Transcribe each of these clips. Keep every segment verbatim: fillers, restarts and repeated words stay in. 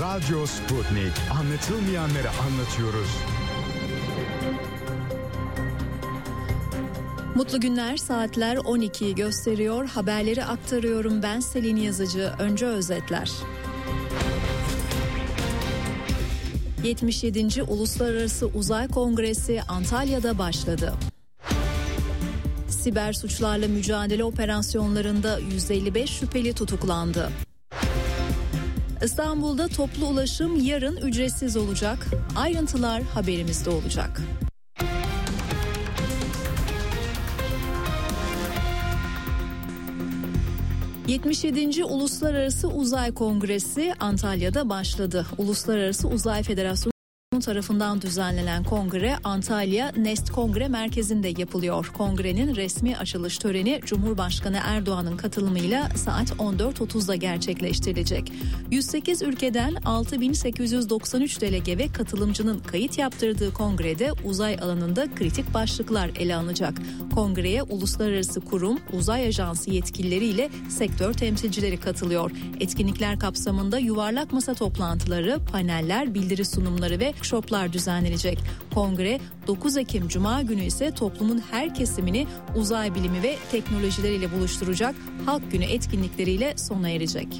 Radyo Sputnik. Anlatılmayanları anlatıyoruz. Mutlu günler, saatler on ikiyi gösteriyor. Haberleri aktarıyorum ben Selin Yazıcı. Önce özetler. yetmiş yedinci Uluslararası Uzay Kongresi Antalya'da başladı. Siber suçlarla mücadele operasyonlarında yüz elli beş şüpheli tutuklandı. İstanbul'da toplu ulaşım yarın ücretsiz olacak. Ayrıntılar haberimizde olacak. yetmiş yedinci Uluslararası Uzay Kongresi Antalya'da başladı. Uluslararası Uzay Federasyonu tarafından düzenlenen kongre Antalya Nest Kongre Merkezi'nde yapılıyor. Kongrenin resmi açılış töreni Cumhurbaşkanı Erdoğan'ın katılımıyla saat on dört otuzda gerçekleştirilecek. yüz sekiz ülkeden altı bin sekiz yüz doksan üç delege ve katılımcının kayıt yaptırdığı kongrede uzay alanında kritik başlıklar ele alınacak. Kongreye uluslararası kurum, uzay ajansı yetkilileriyle sektör temsilcileri katılıyor. Etkinlikler kapsamında yuvarlak masa toplantıları, paneller, bildiri sunumları ve workshoplar düzenlenecek. Kongre dokuz Ekim Cuma günü ise toplumun her kesimini uzay bilimi ve teknolojileriyle buluşturacak Halk Günü etkinlikleriyle sona erecek.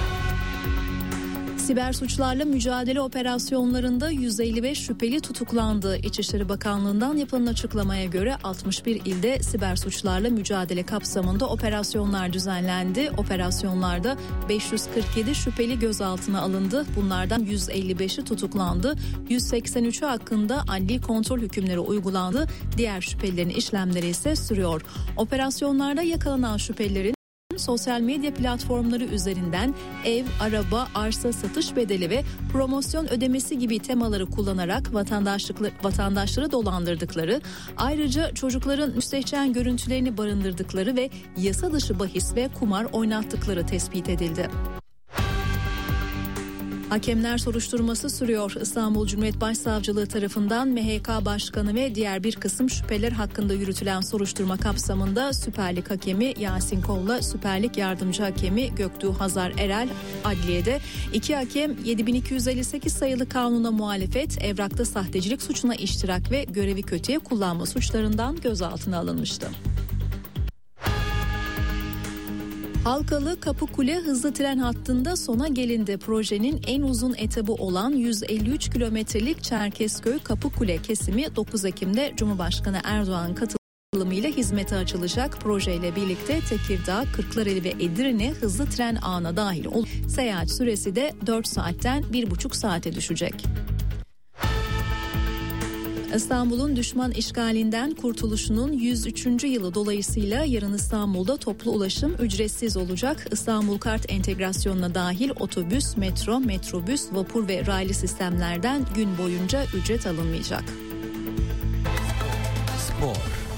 Siber suçlarla mücadele operasyonlarında yüz elli beş şüpheli tutuklandı. İçişleri Bakanlığı'ndan yapılan açıklamaya göre altmış bir ilde siber suçlarla mücadele kapsamında operasyonlar düzenlendi. Operasyonlarda beş yüz kırk yedi şüpheli gözaltına alındı. Bunlardan yüz elli beşi tutuklandı. yüz seksen üçü hakkında adli kontrol hükümleri uygulandı. Diğer şüphelilerin işlemleri ise sürüyor. Operasyonlarda yakalanan şüphelilerin sosyal medya platformları üzerinden ev, araba, arsa satış bedeli ve promosyon ödemesi gibi temaları kullanarak vatandaşları dolandırdıkları, ayrıca çocukların müstehcen görüntülerini barındırdıkları ve yasa dışı bahis ve kumar oynattıkları tespit edildi. Hakemler soruşturması sürüyor. İstanbul Cumhuriyet Başsavcılığı tarafından M H K Başkanı ve diğer bir kısım şüpheler hakkında yürütülen soruşturma kapsamında Süper Lig hakemi Yasin Kol'la Süper Lig yardımcı hakemi Göktuğ Hazar Erel adliyede, iki hakem yedi bin iki yüz elli sekiz sayılı kanuna muhalefet, evrakta sahtecilik suçuna iştirak ve görevi kötüye kullanma suçlarından gözaltına alınmıştı. Halkalı Kapıkule hızlı tren hattında sona gelindi. Projenin en uzun etabı olan yüz elli üç kilometrelik Çerkezköy Kapıkule kesimi dokuz Ekim'de Cumhurbaşkanı Erdoğan katılımıyla hizmete açılacak. Projeyle birlikte Tekirdağ, Kırklareli ve Edirne hızlı tren ağına dahil olup seyahat süresi de dört saatten bir buçuk saate düşecek. İstanbul'un düşman işgalinden kurtuluşunun yüz üçüncü yılı dolayısıyla yarın İstanbul'da toplu ulaşım ücretsiz olacak. İstanbul Kart entegrasyonuna dahil otobüs, metro, metrobüs, vapur ve raylı sistemlerden gün boyunca ücret alınmayacak. Spor.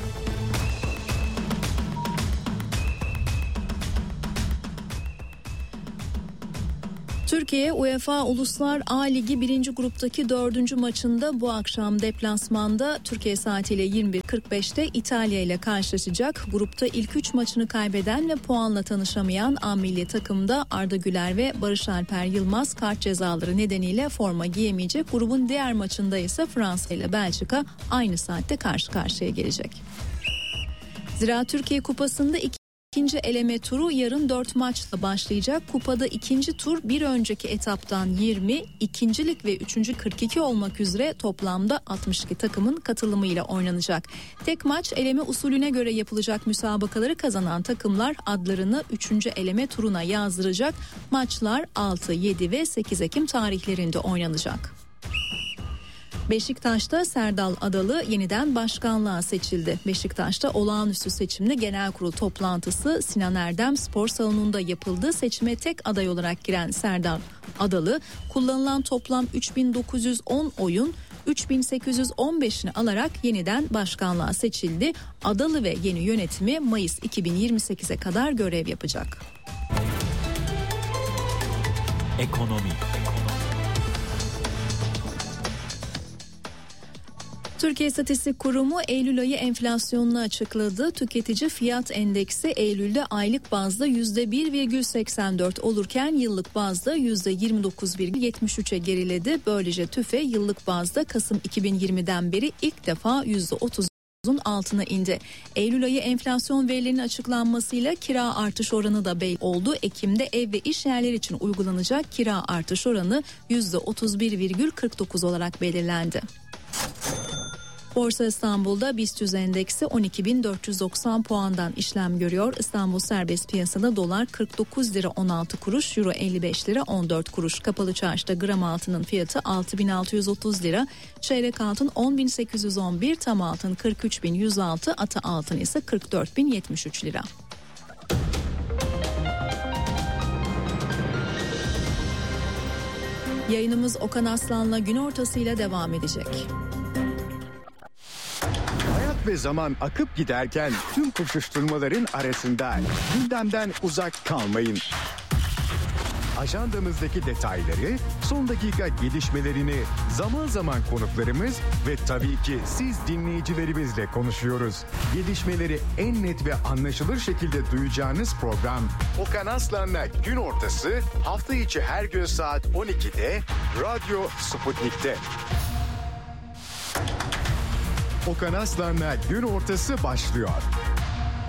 Türkiye UEFA Uluslar A Ligi birinci gruptaki dördüncü maçında bu akşam deplasmanda Türkiye saatiyle yirmi bir kırk beşte İtalya ile karşılaşacak. Grupta ilk üç maçını kaybeden ve puanla tanışamayan A milli takımda Arda Güler ve Barış Alper Yılmaz kart cezaları nedeniyle forma giyemeyecek. Grubun diğer maçında ise Fransa ile Belçika aynı saatte karşı karşıya gelecek. Zira Türkiye Kupası'nda iki İkinci eleme turu yarın dört maçla başlayacak. Kupada ikinci tur bir önceki etaptan yirmi, ikincilik ve üçüncü kırk iki olmak üzere toplamda altmış iki takımın katılımıyla oynanacak. Tek maç eleme usulüne göre yapılacak müsabakaları kazanan takımlar adlarını üçüncü eleme turuna yazdıracak. Maçlar altı, yedi ve sekiz Ekim tarihlerinde oynanacak. Beşiktaş'ta Serdal Adalı yeniden başkanlığa seçildi. Beşiktaş'ta olağanüstü seçimli genel kurul toplantısı Sinan Erdem Spor Salonu'nda yapıldı. Seçime tek aday olarak giren Serdal Adalı kullanılan toplam üç bin dokuz yüz on oyun üç bin sekiz yüz on beşini alarak yeniden başkanlığa seçildi. Adalı ve yeni yönetimi Mayıs iki bin yirmi sekize kadar görev yapacak. Ekonomi. Türkiye İstatistik Kurumu Eylül ayı enflasyonunu açıkladı. Tüketici fiyat endeksi Eylül'de aylık bazda yüzde bir virgül seksen dört olurken yıllık bazda yüzde yirmi dokuz virgül yetmiş üçe geriledi. Böylece TÜFE yıllık bazda Kasım iki bin yirmiden beri ilk defa yüzde otuzun altına indi. Eylül ayı enflasyon verilerinin açıklanmasıyla kira artış oranı da belli oldu. Ekim'de ev ve iş yerleri için uygulanacak kira artış oranı yüzde otuz bir virgül kırk dokuz olarak belirlendi. Borsa İstanbul'da BIST yüz endeksi on iki bin dört yüz doksan puandan işlem görüyor. İstanbul serbest piyasada dolar kırk dokuz lira on altı kuruş, euro elli beş lira on dört kuruş. Kapalı çarşıda gram altının fiyatı altı bin altı yüz otuz lira, çeyrek altın on bin sekiz yüz on bir, tam altın kırk üç bin yüz altı, ata altın ise kırk dört bin yetmiş üç lira. Yayınımız Okan Aslan'la gün ortasıyla devam edecek. Hayat ve zaman akıp giderken tüm koşuşturmaların arasında gündemden uzak kalmayın. Ajandamızdaki detayları, son dakika gelişmelerini zaman zaman konuklarımız ve tabii ki siz dinleyicilerimizle konuşuyoruz. Gelişmeleri en net ve anlaşılır şekilde duyacağınız program Okan Aslan'la gün ortası hafta içi her gün saat on ikide Radyo Sputnik'te. Okan Aslan'la gün ortası başlıyor.